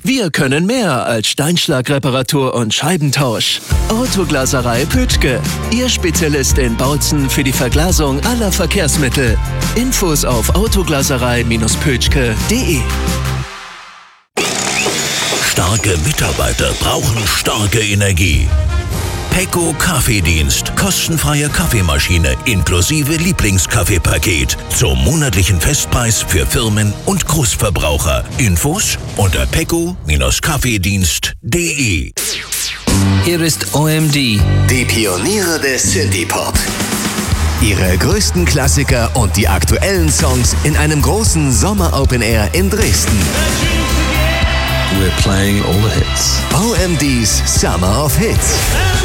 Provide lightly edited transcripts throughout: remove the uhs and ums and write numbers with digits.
Wir können mehr als Steinschlagreparatur und Scheibentausch. Autoglaserei Pötschke, Ihr Spezialist in Bautzen für die Verglasung aller Verkehrsmittel. Infos auf autoglaserei-pötschke.de. Starke Mitarbeiter brauchen starke Energie. Pecco Kaffeedienst. Kostenfreie Kaffeemaschine inklusive Lieblingskaffeepaket. Zum monatlichen Festpreis für Firmen und Großverbraucher. Infos unter pecco-kaffeedienst.de. Hier ist OMD. Die Pioniere des Synthie-Pop. Ihre größten Klassiker und die aktuellen Songs in einem großen Sommer-Open-Air in Dresden. We're playing all the hits. OMD's Summer of Hits.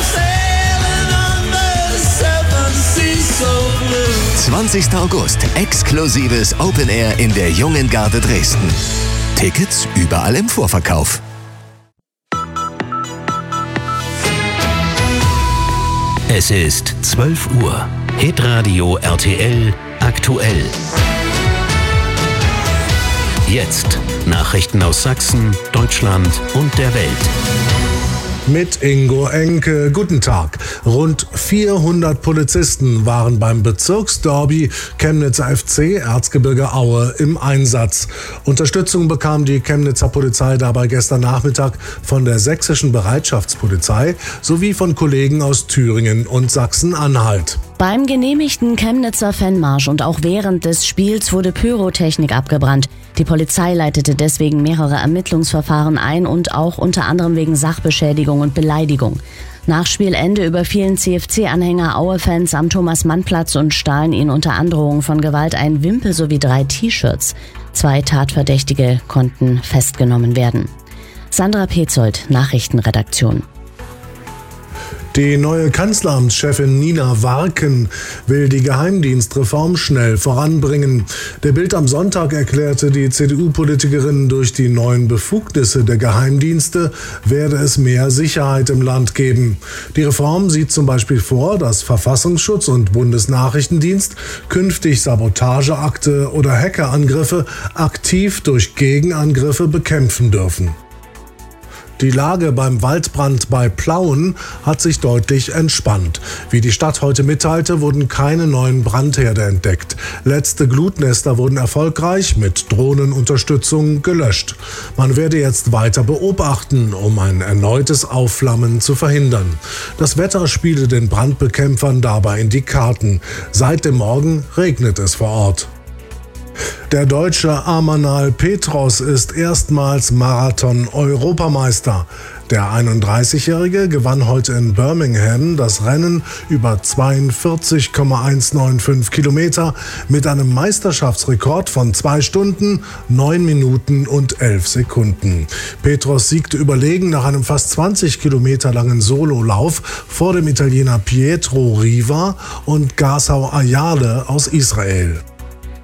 20. August, exklusives Open Air in der Jungen Garde Dresden. Tickets überall im Vorverkauf. Es ist 12 Uhr. Hitradio RTL aktuell. Jetzt Nachrichten aus Sachsen, Deutschland und der Welt. Mit Ingo Enke. Guten Tag. Rund 400 Polizisten waren beim Bezirksderby Chemnitzer FC Erzgebirge Aue im Einsatz. Unterstützung bekam die Chemnitzer Polizei dabei gestern Nachmittag von der sächsischen Bereitschaftspolizei sowie von Kollegen aus Thüringen und Sachsen-Anhalt. Beim genehmigten Chemnitzer Fanmarsch und auch während des Spiels wurde Pyrotechnik abgebrannt. Die Polizei leitete deswegen mehrere Ermittlungsverfahren ein und auch unter anderem wegen Sachbeschädigung und Beleidigung. Nach Spielende überfielen CFC-Anhänger Aue-Fans am Thomas-Mann-Platz und stahlen ihnen unter Androhung von Gewalt einen Wimpel sowie 3 T-Shirts. 2 Tatverdächtige konnten festgenommen werden. Sandra Petzold, Nachrichtenredaktion. Die neue Kanzleramtschefin Nina Warken will die Geheimdienstreform schnell voranbringen. Der Bild am Sonntag erklärte die CDU-Politikerin, durch die neuen Befugnisse der Geheimdienste werde es mehr Sicherheit im Land geben. Die Reform sieht zum Beispiel vor, dass Verfassungsschutz und Bundesnachrichtendienst künftig Sabotageakte oder Hackerangriffe aktiv durch Gegenangriffe bekämpfen dürfen. Die Lage beim Waldbrand bei Plauen hat sich deutlich entspannt. Wie die Stadt heute mitteilte, wurden keine neuen Brandherde entdeckt. Letzte Glutnester wurden erfolgreich mit Drohnenunterstützung gelöscht. Man werde jetzt weiter beobachten, um ein erneutes Aufflammen zu verhindern. Das Wetter spiele den Brandbekämpfern dabei in die Karten. Seit dem Morgen regnet es vor Ort. Der Deutsche Amanal Petros ist erstmals Marathon-Europameister. Der 31-Jährige gewann heute in Birmingham das Rennen über 42,195 Kilometer mit einem Meisterschaftsrekord von 2 Stunden, 9 Minuten und 11 Sekunden. Petros siegte überlegen nach einem fast 20 Kilometer langen Sololauf vor dem Italiener Pietro Riva und Gasau Ayale aus Israel.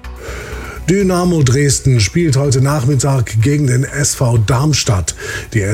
Dynamo Dresden spielt heute Nachmittag gegen den SV Darmstadt. Die